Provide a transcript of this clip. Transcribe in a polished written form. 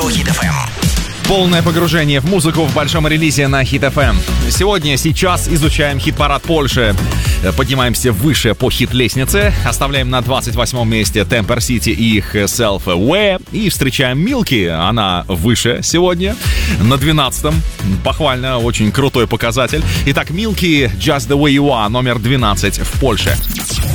радио Hit FM. Полное погружение в музыку в большом релизе на Hit FM. Сейчас изучаем хит-парад Польши. Поднимаемся выше по хит-лестнице. Оставляем на 28-м месте Temper City и их Self-Aware. И встречаем Milky. Она выше сегодня. На 12-м. Похвально, очень крутой показатель. Итак, Milky, Just the Way You Are, номер 12 в Польше.